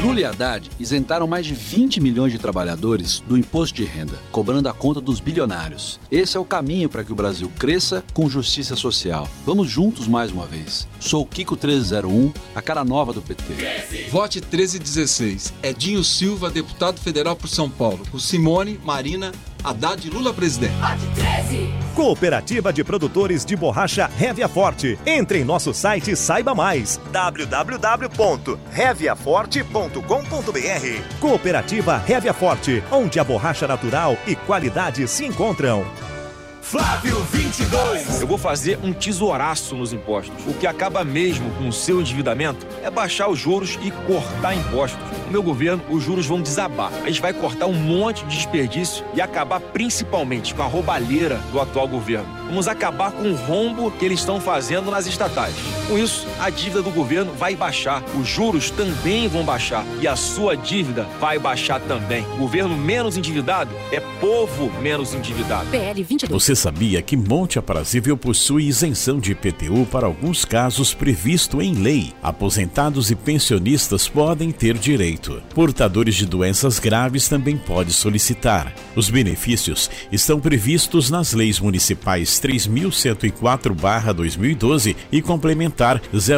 Lula e Haddad isentaram mais de 20 milhões de trabalhadores do imposto de renda, cobrando a conta dos bilionários. Esse é o caminho para que o Brasil cresça com justiça social. Vamos juntos mais uma vez. Sou o Kiko 1301, a cara nova do PT. Vote 1316. Edinho Silva, deputado federal por São Paulo. Com Simone, Marina, Haddad e Lula presidente. Vote 13. Cooperativa de Produtores de Borracha Heviaforte. Entre em nosso site e saiba mais. www.heviaforte.com.br. Cooperativa Heviaforte, onde a borracha natural e qualidade se encontram. Flávio 22. Eu vou fazer um tesouraço nos impostos. O que acaba mesmo com o seu endividamento é baixar os juros e cortar impostos. No meu governo, os juros vão desabar. A gente vai cortar um monte de desperdício e acabar principalmente com a roubalheira do atual governo. Vamos acabar com o rombo que eles estão fazendo nas estatais. Com isso, a dívida do governo vai baixar, os juros também vão baixar e a sua dívida vai baixar também. Governo menos endividado é povo menos endividado. PL 22. Você sabia que Monte Aprazível possui isenção de IPTU para alguns casos previsto em lei? Aposentados e pensionistas podem ter direito. Portadores de doenças graves também podem solicitar. Os benefícios estão previstos nas leis municipais 3.104/2012 e complementar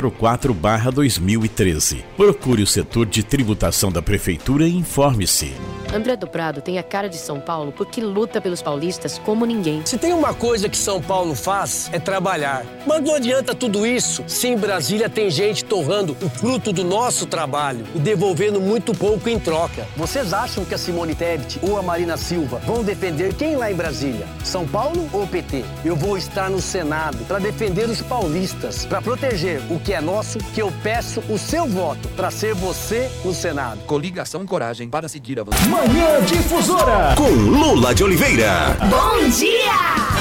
04/2013. Procure o setor de tributação da Prefeitura e informe-se. André do Prado tem a cara de São Paulo porque luta pelos paulistas como ninguém. Se tem uma coisa que São Paulo faz, é trabalhar. Mas não adianta tudo isso se em Brasília tem gente torrando o fruto do nosso trabalho e devolvendo muito pouco em troca. Vocês acham que a Simone Tebet ou a Marina Silva vão defender quem lá em Brasília? São Paulo ou PT? Eu vou estar no Senado para defender os paulistas, para proteger o que é nosso, que eu peço o seu voto para ser você no Senado. Coligação e coragem para seguir a você. Manhã Difusora Com Lula de Oliveira. Bom dia!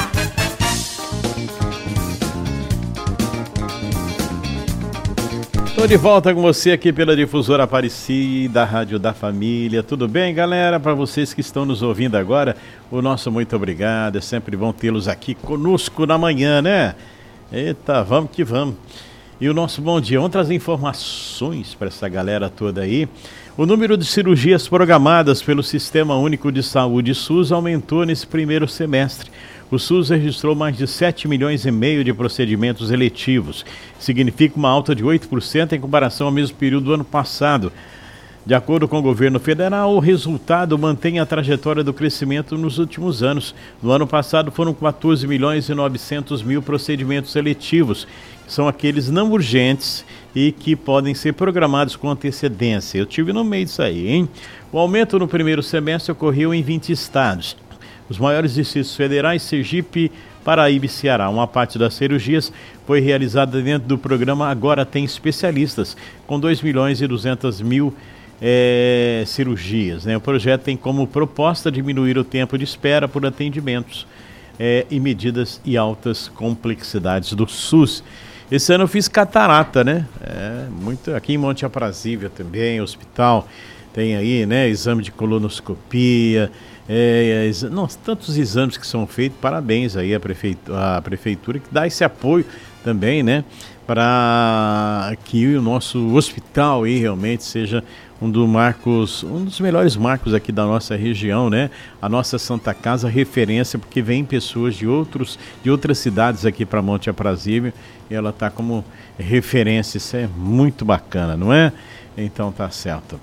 Estou de volta com você aqui pela Difusora Aparecida, Rádio da Família. Tudo bem, galera? Para vocês que estão nos ouvindo agora, o nosso muito obrigado. É sempre bom tê-los aqui conosco na manhã, né? Eita, vamos que vamos. E o nosso bom dia. Vamos trazer informações para essa galera toda aí. O número de cirurgias programadas pelo Sistema Único de Saúde SUS aumentou nesse primeiro semestre. O SUS registrou mais de 7,5 milhões de procedimentos eletivos. Significa uma alta de 8% em comparação ao mesmo período do ano passado. De acordo com o governo federal, o resultado mantém a trajetória do crescimento nos últimos anos. No ano passado foram 14,9 milhões procedimentos eletivos, que são aqueles não urgentes e que podem ser programados com antecedência. Eu tive no meio disso aí, hein? O aumento no primeiro semestre ocorreu em 20 estados. Os maiores distritos federais, Sergipe, Paraíba e Ceará. Uma parte das cirurgias foi realizada dentro do programa Agora Tem Especialistas, com 2,2 milhões cirurgias, né? O projeto tem como proposta diminuir o tempo de espera por atendimentos e medidas e altas complexidades do SUS. Esse ano eu fiz catarata, né? Muito aqui em Monte Aprazível também, hospital, tem aí, né? Exame de colonoscopia, tantos exames que são feitos. Parabéns aí à prefeitura que dá esse apoio também, né? Para que o nosso hospital aí realmente seja um dos melhores marcos aqui da nossa região, né? A nossa Santa Casa referência, porque vem pessoas de outras cidades aqui para Monte Aprazível e ela está como referência. Isso é muito bacana, não é? Então tá certo.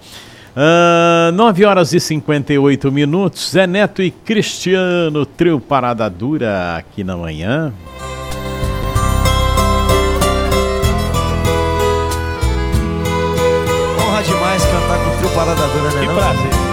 9h58, Zé Neto e Cristiano, trio Parada Dura aqui na manhã. Honra demais cantar com o trio Parada Dura, né? Que prazer.